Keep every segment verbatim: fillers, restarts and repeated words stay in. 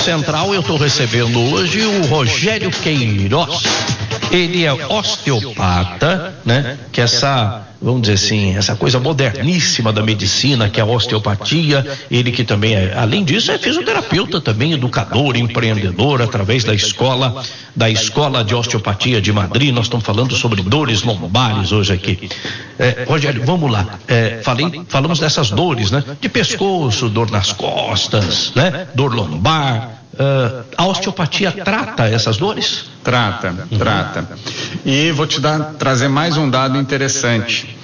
Central eu estou recebendo hoje o Rogério Queiroz. Ele é osteopata, né? Que essa, vamos dizer assim, essa coisa moderníssima da medicina, que é a osteopatia. Ele que também é, além disso, é fisioterapeuta também, educador, empreendedor, através da escola, da Escola de Osteopatia de Madrid. Nós estamos falando sobre dores lombares hoje aqui. É, Rogério, vamos lá. É, falei, falamos dessas dores, né? De pescoço, dor nas costas, né? Dor lombar. Uh, a osteopatia trata essas dores? Trata, uhum. trata. E vou te dar, trazer mais um dado interessante.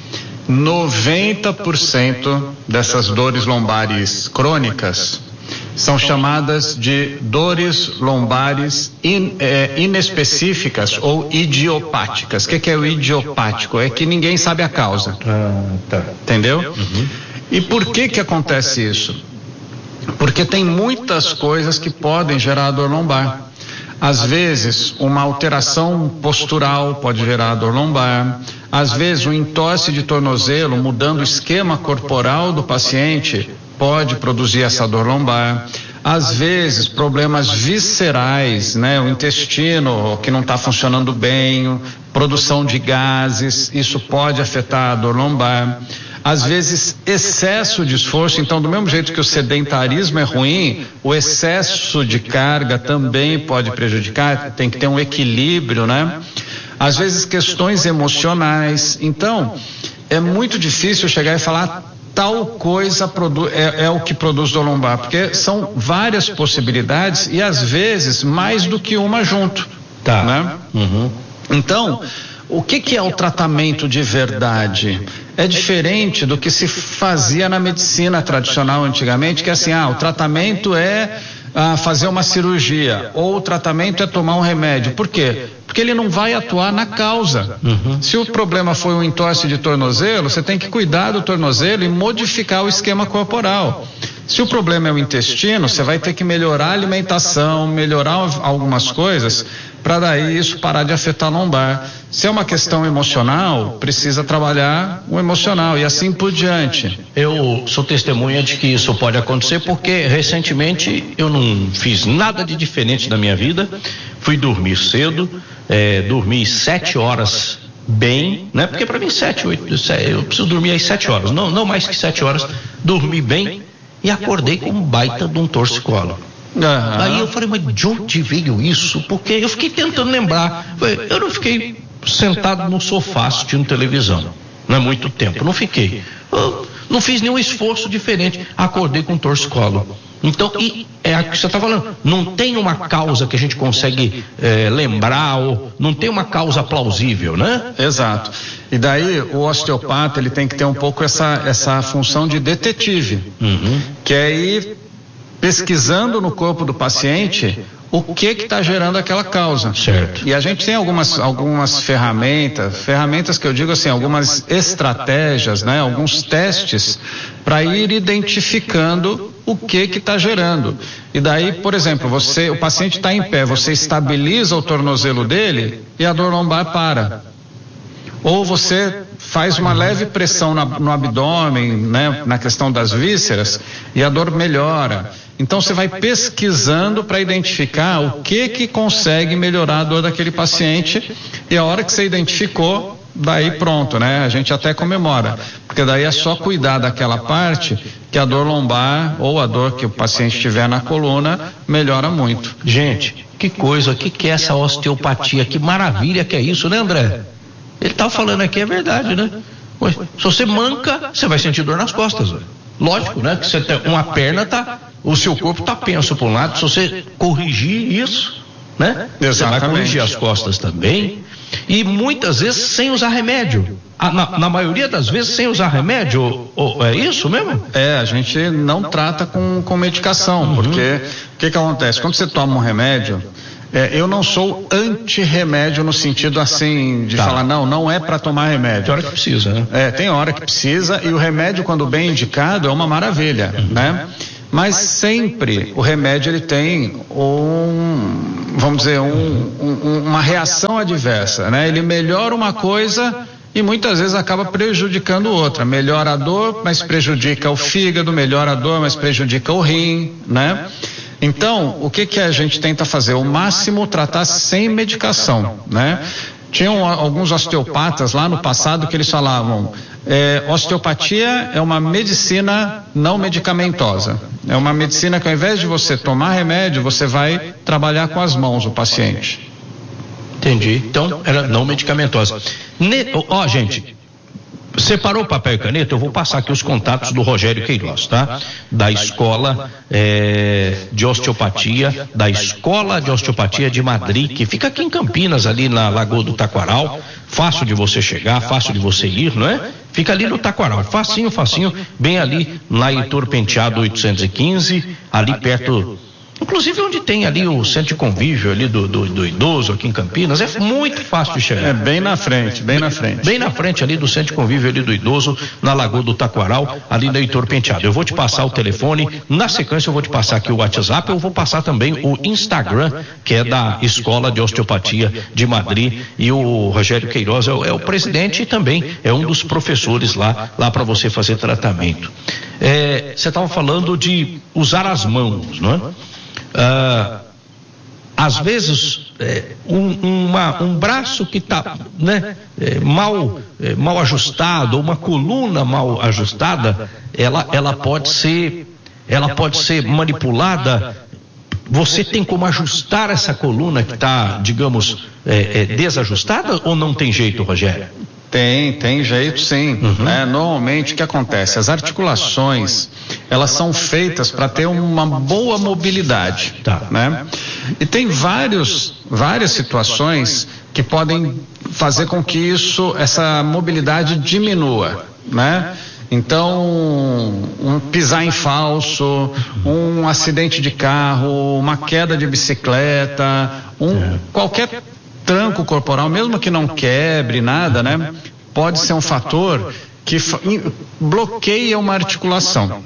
noventa por cento dessas dores lombares crônicas são chamadas de dores lombares in, é, inespecíficas ou idiopáticas. O que, que é o idiopático? É que ninguém sabe a causa. Ah, tá. Entendeu? Uhum. E por que que acontece isso? Porque tem muitas coisas que podem gerar dor lombar. Às vezes, uma alteração postural pode gerar dor lombar. Às vezes, um entorse de tornozelo, mudando o esquema corporal do paciente, pode produzir essa dor lombar. Às vezes, problemas viscerais, né? O intestino que não está funcionando bem, produção de gases, isso pode afetar a dor lombar. Às vezes, excesso de esforço. Então, do mesmo jeito que o sedentarismo é ruim, o excesso de carga também pode prejudicar. Tem que ter um equilíbrio, né? Às vezes, questões emocionais. Então, é muito difícil chegar e falar tal coisa produ- é, é o que produz dor lombar, porque são várias possibilidades e, às vezes, mais do que uma junto. Tá. Né? Uhum. Então, o que que é o tratamento de verdade? É diferente do que se fazia na medicina tradicional antigamente, que é assim, ah, o tratamento é ah, fazer uma cirurgia, ou o tratamento é tomar um remédio. Por quê? Porque ele não vai atuar na causa. Uhum. Se o problema foi um entorse de tornozelo, você tem que cuidar do tornozelo e modificar o esquema corporal. Se o problema é o intestino, você vai ter que melhorar a alimentação, melhorar algumas coisas, para daí isso parar de afetar a lombar. Se é uma questão emocional, precisa trabalhar o emocional e assim por diante. Eu sou testemunha de que isso pode acontecer porque recentemente eu não fiz nada de diferente da minha vida. Fui dormir cedo, é, dormi sete horas bem, né? Porque para mim sete, oito, sete, eu preciso dormir às sete horas, não, não mais que sete horas. Dormi bem e acordei com um baita de um torcicolo. Uhum. Aí eu falei, mas de onde veio isso? Porque eu fiquei tentando lembrar. Eu não fiquei sentado no sofá assistindo televisão, não é muito tempo, não fiquei. Eu não fiz nenhum esforço diferente, acordei com um torcicolo. Então, e é o que você está falando, não tem uma causa que a gente consegue é, lembrar, ou não tem uma causa plausível, né? Exato. E daí o osteopata ele tem que ter um pouco essa, essa função de detetive, uhum. que é ir pesquisando no corpo do paciente o que que está gerando aquela causa. Certo. E a gente tem algumas, algumas ferramentas, ferramentas que eu digo assim, algumas estratégias, né? Alguns testes para ir identificando o que que está gerando. E daí, por exemplo, você, o paciente está em pé, você estabiliza o tornozelo dele e a dor lombar para. Ou você faz uma leve pressão na, no abdômen, né, na questão das vísceras, e a dor melhora. Então você vai pesquisando para identificar o que que consegue melhorar a dor daquele paciente, e a hora que você identificou, daí pronto, né? A gente até comemora, porque daí é só cuidar daquela parte que a dor lombar ou a dor que o paciente tiver na coluna melhora muito. Gente, que coisa, que que é essa osteopatia? Que maravilha que é isso, né, André? Ele tá falando aqui, é verdade, né? Ué, se você manca, você vai sentir dor nas costas. Ué. Lógico, né? Que você tem uma perna, tá, o seu corpo tá penso para um lado. Se você corrigir isso, né? Exatamente. Você vai corrigir as costas também. E muitas vezes sem usar remédio. Na, na maioria das vezes sem usar remédio. Ou, ou, é isso mesmo? É, a gente não trata com, com medicação, uhum. porque o que que acontece? Quando você toma um remédio, É, eu não sou anti-remédio no sentido assim de tá. falar não, não é para tomar remédio. Tem hora que precisa, né? É, tem hora que precisa e o remédio quando bem indicado é uma maravilha, uhum. né? Mas sempre o remédio ele tem um, vamos dizer, um, um, uma reação adversa, né? Ele melhora uma coisa e muitas vezes acaba prejudicando outra. Melhora a dor, mas prejudica o fígado, melhora a dor, mas prejudica o rim, né? Então, o que que a gente tenta fazer? O máximo tratar sem medicação, né? Tinham alguns osteopatas lá no passado que eles falavam, é, osteopatia é uma medicina não medicamentosa. É uma medicina que ao invés de você tomar remédio, você vai trabalhar com as mãos o paciente. Entendi. Então, era não medicamentosa. Ne... Ó, gente, separou o papel e caneta? Eu vou passar aqui os contatos do Rogério Queiroz, tá? Da Escola é, de Osteopatia, da Escola de Osteopatia de Madrid, que fica aqui em Campinas, ali na Lagoa do Taquaral. Fácil de você chegar, fácil de você ir, não é? Fica ali no Taquaral, facinho, facinho, bem ali na Heitor Penteado oitocentos e quinze, ali perto... Inclusive onde tem ali o centro de convívio ali do, do, do idoso aqui em Campinas, é muito fácil de chegar. É bem na frente, bem na frente. Bem na frente ali do centro de convívio ali do idoso, na Lagoa do Taquaral, ali na Heitor Penteado. Eu vou te passar o telefone, na sequência eu vou te passar aqui o WhatsApp, eu vou passar também o Instagram, que é da Escola de Osteopatia de Madrid, e o Rogério Queiroz é o, é o presidente e também é um dos professores lá, lá para você fazer tratamento. É, você estava falando de usar as mãos, não é? Ah, às vezes é, um, uma, um braço que está né, é, mal, é, mal ajustado, ou uma coluna mal ajustada, ela, ela pode ser ela pode ser manipulada. Você tem como ajustar essa coluna que está, digamos, é, é, desajustada, ou não tem jeito, Rogério? Tem, tem jeito sim. Uhum. Né? Normalmente o que acontece? As articulações, elas são feitas para ter uma boa mobilidade. Tá. Né? E tem vários, várias situações que podem fazer com que isso, essa mobilidade diminua. Né? Então, um pisar em falso, um acidente de carro, uma queda de bicicleta, um, qualquer tranco corporal, mesmo que não quebre nada, né? Pode ser um fator que bloqueia uma articulação.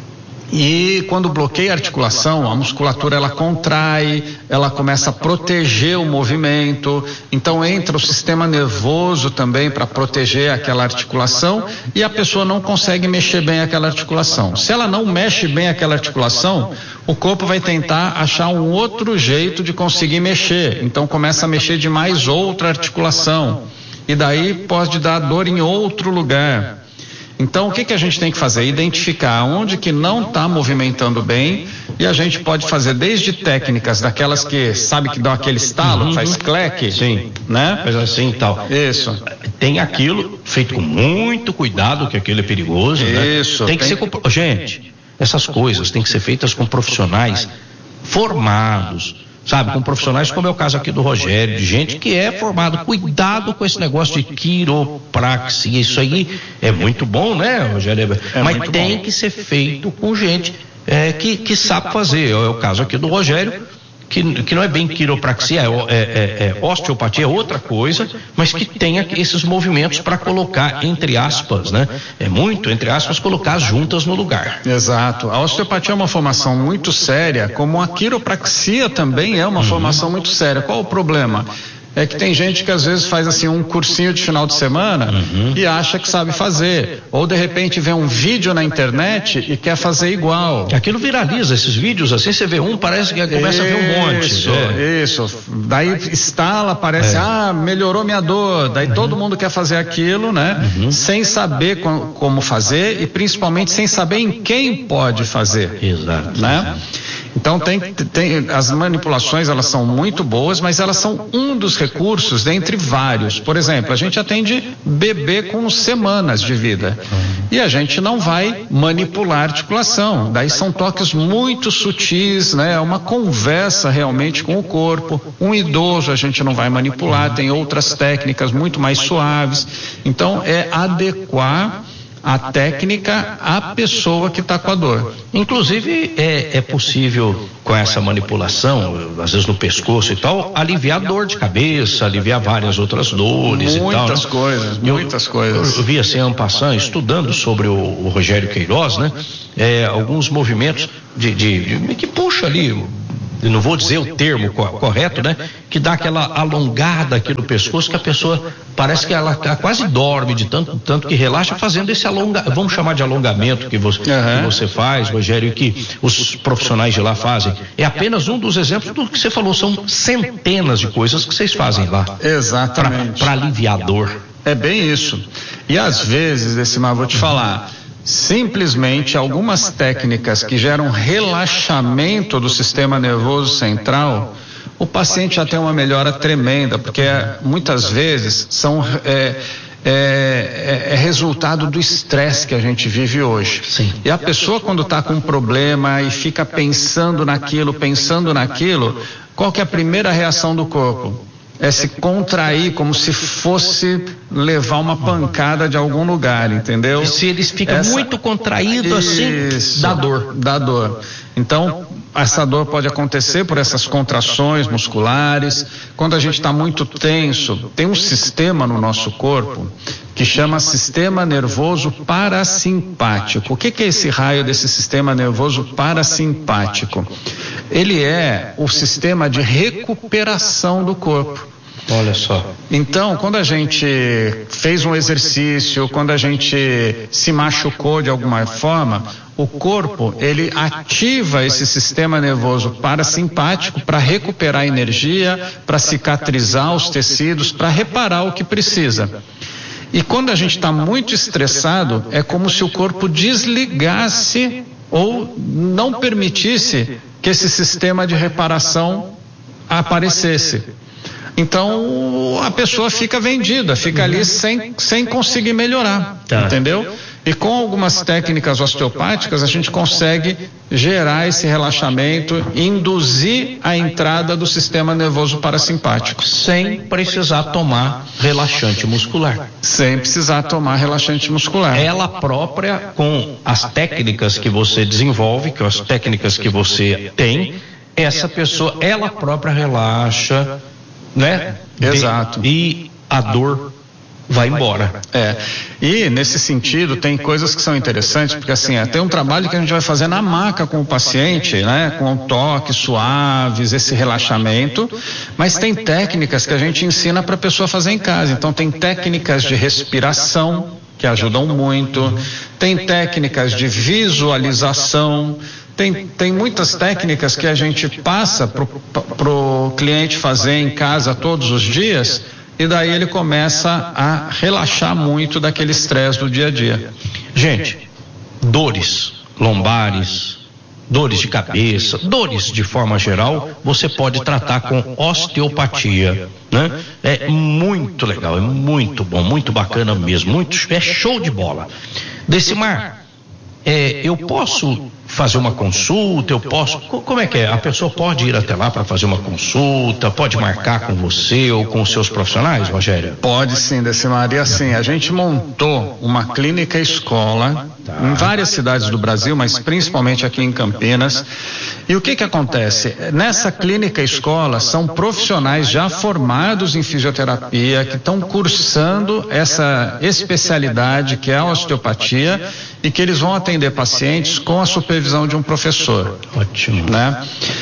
E quando bloqueia a articulação, a musculatura ela contrai, ela começa a proteger o movimento, então entra o sistema nervoso também para proteger aquela articulação e a pessoa não consegue mexer bem aquela articulação. Se ela não mexe bem aquela articulação, o corpo vai tentar achar um outro jeito de conseguir mexer, então começa a mexer de mais outra articulação e daí pode dar dor em outro lugar. Então, o que que a gente tem que fazer? Identificar onde que não está movimentando bem e a gente pode fazer desde técnicas daquelas que sabe que dá aquele estalo, uhum. faz cleque, sim, né? Faz assim e tal. Isso. Tem aquilo feito com muito cuidado, que aquilo é perigoso, né? Isso. Tem que tem... ser com... Gente, essas coisas têm que ser feitas com profissionais formados, sabe, com profissionais como é o caso aqui do Rogério, de gente que é formado. Cuidado com esse negócio de quiropraxia, isso aí é muito bom, né, Rogério? É Mas tem bom. que ser feito com gente é, que, que sabe fazer. É o caso aqui do Rogério, que, que não é bem quiropraxia, é, é, é, é osteopatia, é outra coisa, mas que tem esses movimentos para colocar, entre aspas, né? É muito, entre aspas, colocar as juntas no lugar. Exato. A osteopatia é uma formação muito séria, como a quiropraxia também é uma uhum. formação muito séria. Qual o problema? É que tem gente que às vezes faz assim um cursinho de final de semana uhum. e acha que sabe fazer, ou de repente vê um vídeo na internet e quer fazer igual. Aquilo viraliza, esses vídeos assim, você vê um, parece que começa isso, a ver um monte. Isso, é. isso. Daí instala, parece, é. ah, melhorou minha dor, daí uhum. todo mundo quer fazer aquilo, né? Uhum. Sem saber com, como fazer e principalmente sem saber em quem pode fazer. Exato. Né? Então tem, tem as manipulações, elas são muito boas, mas elas são um dos recursos dentre vários. Por exemplo, a gente atende bebê com semanas de vida e a gente não vai manipular a articulação. Daí são toques muito sutis, né? É uma conversa realmente com o corpo. Um idoso a gente não vai manipular, tem outras técnicas muito mais suaves. Então é adequar a técnica à pessoa que está com a dor. Inclusive é, é possível com essa manipulação, às vezes no pescoço e tal, aliviar dor de cabeça, aliviar várias outras dores muitas e tal. Muitas coisas, eu, muitas coisas. Eu vi assim, en passant, estudando sobre o, o Rogério Queiroz, né? É, alguns movimentos de, de, de que puxa ali não vou dizer o termo correto, né? Que dá aquela alongada aqui no pescoço, que a pessoa parece que ela quase dorme de tanto, tanto que relaxa, fazendo esse alongamento, vamos chamar de alongamento que você, uhum. que você faz, Rogério, que os profissionais de lá fazem. É apenas um dos exemplos do que você falou, são centenas de coisas que vocês fazem lá. Exatamente. Para aliviar a dor. É bem isso. E às vezes, Decimar, vou te falar, simplesmente algumas técnicas que geram relaxamento do sistema nervoso central, o paciente já tem uma melhora tremenda, porque muitas vezes são é, é, é resultado do estresse que a gente vive hoje. Sim. E a pessoa, quando está com um problema e fica pensando naquilo, pensando naquilo, qual que é a primeira reação do corpo? É se contrair como se fosse levar uma pancada de algum lugar, entendeu? E se eles ficam essa... muito contraídos assim, dá dor. Dá dor. Então, essa dor pode acontecer por essas contrações musculares. Quando a gente está muito tenso, tem um sistema no nosso corpo que chama sistema nervoso parasimpático. O que, que é esse raio desse sistema nervoso parasimpático? Ele é o sistema de recuperação do corpo. Olha só. Então, quando a gente fez um exercício, quando a gente se machucou de alguma forma, o corpo, ele ativa esse sistema nervoso parasimpático para recuperar energia, para cicatrizar os tecidos, para reparar o que precisa. E quando a gente está muito estressado, é como se o corpo desligasse ou não permitisse que esse sistema de reparação aparecesse. Então a pessoa fica vendida, fica ali sem, sem conseguir melhorar, tá. Entendeu? E com algumas técnicas osteopáticas a gente consegue gerar esse relaxamento, induzir a entrada do sistema nervoso parasimpático. Sem precisar tomar relaxante muscular. Sem precisar tomar relaxante muscular. Ela própria, com as técnicas que você desenvolve, com as técnicas que você tem, essa pessoa, ela própria relaxa, né? Exato. E a dor vai embora. É. E nesse sentido tem coisas que são interessantes, porque assim, é, tem um trabalho que a gente vai fazer na maca com o paciente, né? Com toques suaves, esse relaxamento, mas tem técnicas que a gente ensina para a pessoa fazer em casa. Então tem técnicas de respiração que ajudam muito, tem técnicas de visualização. Tem, tem muitas técnicas que a gente passa pro, pro cliente fazer em casa todos os dias, e daí ele começa a relaxar muito daquele estresse do dia a dia. Gente, dores lombares, dores de cabeça, dores de forma geral, você pode tratar com osteopatia, né? É muito legal, é muito bom, muito bacana mesmo, muito, é show de bola. Decimar, é, eu posso fazer uma consulta, eu posso, como é que é? A pessoa pode ir até lá para fazer uma consulta, pode marcar com você ou com os seus profissionais, Rogério? Pode sim, Decimar. E assim, a gente montou uma clínica escola tá. em várias cidades do Brasil, mas principalmente aqui em Campinas. E o que que acontece? Nessa clínica escola são profissionais já formados em fisioterapia, que estão cursando essa especialidade que é a osteopatia, e que eles vão atender pacientes com a supervisão de um professor. Ótimo. Né?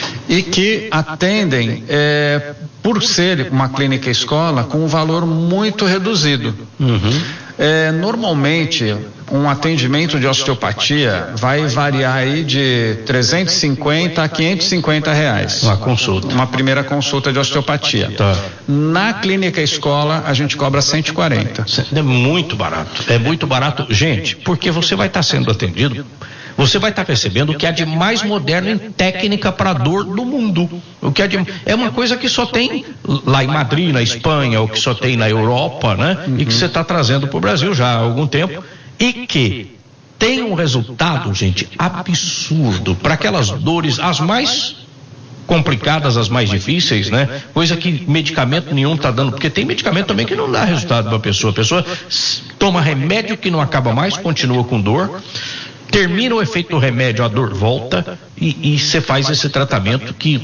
E que atendem, é, por ser uma clínica escola, com um valor muito reduzido. Uhum. É, normalmente, um atendimento de osteopatia vai variar aí de trezentos e cinquenta a quinhentos e cinquenta reais. Uma consulta. Uma primeira consulta de osteopatia. Tá. Na clínica escola, a gente cobra cento e quarenta. É muito barato. É muito barato, gente, porque você vai estar sendo atendido. Você vai estar percebendo o que há de mais moderno em técnica para dor do mundo. O que há de, é uma coisa que só tem lá em Madrid, na Espanha, ou que só tem na Europa, né? Uhum. E que você está trazendo para o Brasil já há algum tempo. E que tem um resultado, gente, absurdo para aquelas dores, as mais complicadas, as mais difíceis, né? Coisa que medicamento nenhum está dando, porque tem medicamento também que não dá resultado para a pessoa. A pessoa toma remédio que não acaba mais, continua com dor. Termina o efeito do remédio, a dor volta e você faz esse tratamento que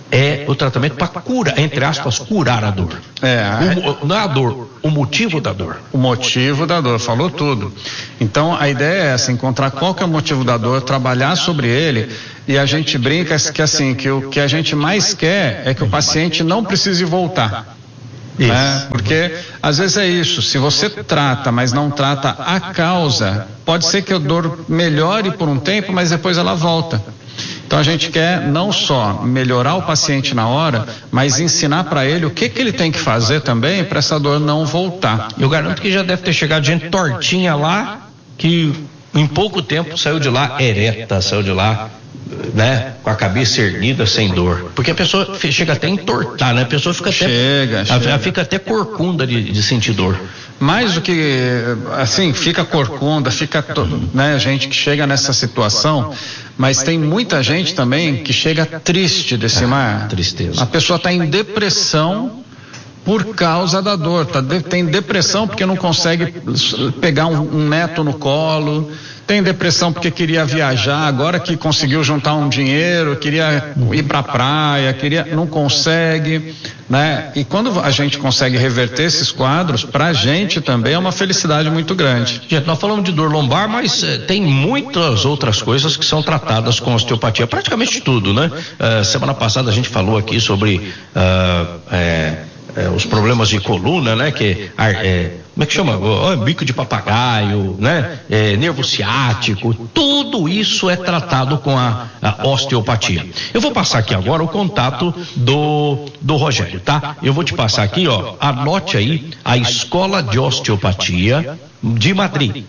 é o tratamento para curar, entre aspas, curar a dor. É. O, não é a dor, o motivo da dor. O motivo da dor, falou tudo. Então a ideia é essa, encontrar qual que é o motivo da dor, trabalhar sobre ele, e a gente brinca que assim, que o que a gente mais quer é que o paciente não precise voltar. Isso. Né? Porque às vezes é isso, se você trata, mas não trata a causa, pode ser que a dor melhore por um tempo, mas depois ela volta. Então a gente quer não só melhorar o paciente na hora, mas ensinar para ele o que que ele tem que fazer também para essa dor não voltar. Eu garanto que já deve ter chegado gente tortinha lá, que em pouco tempo saiu de lá ereta, saiu de lá, né, com a cabeça erguida, sem dor. Porque a pessoa chega até a entortar, né? A pessoa fica até, chega, chega. Ela fica até corcunda de, de sentir dor. Mais do que, assim, fica corcunda, fica, né, gente que chega nessa situação, mas tem muita gente também que chega triste desse mar. Ah, tristeza. A pessoa está em depressão por causa da dor, tá, tem depressão porque não consegue pegar um, um neto no colo, tem depressão porque queria viajar, agora que conseguiu juntar um dinheiro, queria ir para a praia, queria, não consegue, né? E quando a gente consegue reverter esses quadros, para a gente também é uma felicidade muito grande. Gente, nós falamos de dor lombar, mas eh, tem muitas outras coisas que são tratadas com osteopatia, praticamente tudo, né? Uh, semana passada a gente falou aqui sobre uh, é, é, os problemas de coluna, né? Que é, como é que chama? Oh, bico de papagaio, né? É, nervo ciático, tudo isso é tratado com a, a osteopatia. Eu vou passar aqui agora o contato do, do Rogério, tá? Eu vou te passar aqui, ó, anote aí a Escola de Osteopatia de Madrid.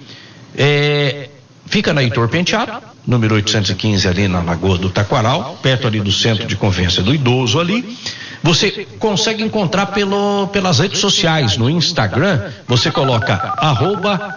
É, fica na Heitor Penteado, número oitocentos e quinze, ali na Lagoa do Taquaral, perto ali do Centro de Convivência do Idoso ali. Você consegue encontrar pelo, pelas redes sociais, no Instagram, você coloca arroba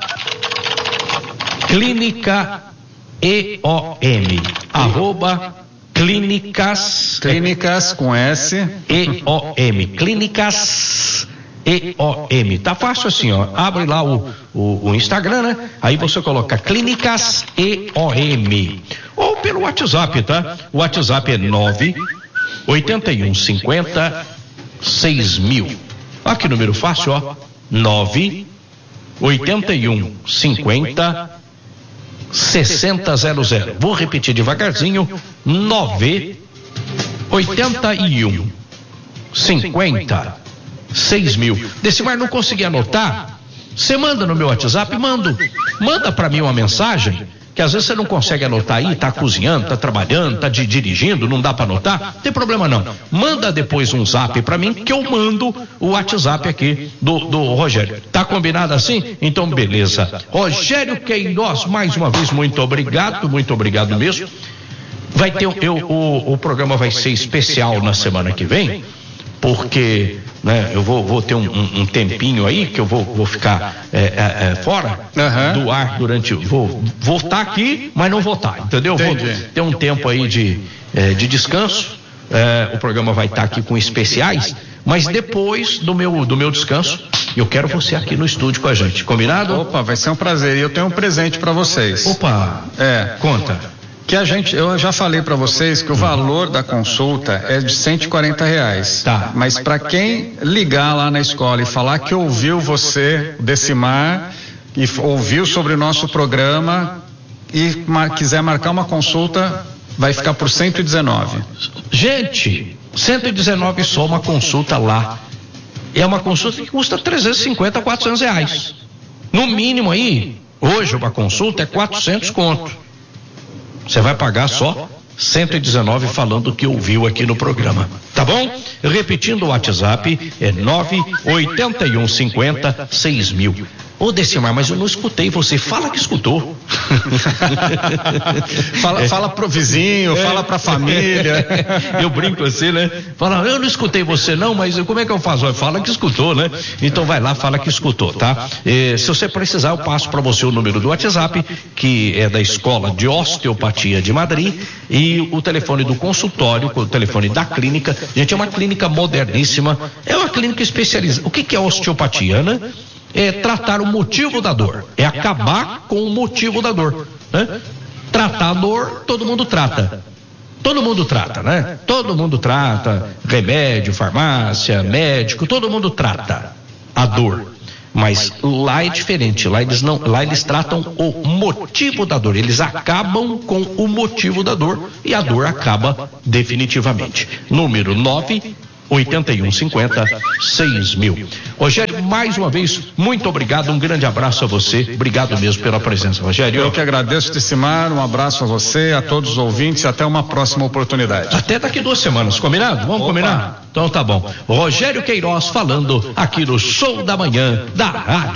clínica E O M, arroba clínicas, clínicas com S, E O M, clínicas E O M, tá fácil assim, ó, abre lá o, o, o Instagram, né? Aí você coloca clínicas E O M, ou pelo WhatsApp, tá? O WhatsApp é nove oitenta e um cinquenta seis mil. Olha que número fácil, ó. nove oitenta e um cinquenta sessenta zero zero. Vou repetir devagarzinho. nove oitenta e um cinquenta seis mil. Decimar, não consegui anotar? Você manda no meu WhatsApp, mando. Manda para mim uma mensagem. Que às vezes você não consegue anotar aí, tá cozinhando, tá trabalhando, tá de, dirigindo, não dá para anotar, não tem problema não. Manda depois um zap para mim que eu mando o WhatsApp aqui do, do Rogério. Tá combinado assim? Então beleza. Rogério Queiroz, mais uma vez, muito obrigado, muito obrigado mesmo. Vai ter, eu, o, o programa vai ser especial na semana que vem, porque, né, eu vou, vou ter um, um, um tempinho aí que eu vou, vou ficar é, é, fora uhum. do ar durante, vou voltar aqui, mas não voltar, entendeu? Entendi. Vou ter um tempo aí de, é, de descanso, é, o programa vai estar aqui com especiais, mas depois do meu, do meu descanso, eu quero você aqui no estúdio com a gente, combinado? Opa, vai ser um prazer, e eu tenho um presente para vocês. Opa, é, conta. Que a gente, eu já falei para vocês que o valor da consulta é de cento e quarenta reais. Tá. Mas para quem ligar lá na escola e falar que ouviu você, Decimar, e ouviu sobre o nosso programa e mar, quiser marcar uma consulta, vai ficar por cento e dezenove. Gente, cento e dezenove só uma consulta lá. É uma consulta que custa trezentos e cinquenta a quatrocentos reais. No mínimo aí, hoje uma consulta é quatrocentos conto. Você vai pagar só cento e dezenove falando o que ouviu aqui no programa. Tá bom? Repetindo o WhatsApp, é nove oitenta e um cinquenta seis mil. Ô Decimar, mas eu não escutei você. Fala que escutou. fala, fala pro vizinho, é. Fala pra família. Eu brinco assim, né? Fala, eu não escutei você não, mas como é que eu faço? Fala que escutou, né? Então vai lá, fala que escutou, tá? E, se você precisar, eu passo para você o número do WhatsApp, que é da Escola de Osteopatia de Madrid, e o telefone do consultório, o telefone da clínica. Gente, é uma clínica moderníssima, é uma clínica especializada. O que que é osteopatia, né? É tratar o motivo da dor, é acabar com o motivo da dor, né? Tratar a dor, todo mundo trata, todo mundo trata, né? Todo mundo trata, remédio, farmácia, médico, todo mundo trata a dor. Mas lá é diferente, lá eles não, lá eles tratam o motivo da dor, eles acabam com o motivo da dor e a dor acaba definitivamente. Número nove oitenta e um cinquenta seis mil. Rogério, mais uma vez, muito obrigado, um grande abraço a você, obrigado mesmo pela presença, Rogério. Eu que agradeço, Tissimar, um abraço a você, a todos os ouvintes e até uma próxima oportunidade. Até daqui duas semanas, combinado? Vamos Opa. combinar? Então tá bom. Rogério Queiroz falando aqui no Show da Manhã da Rádio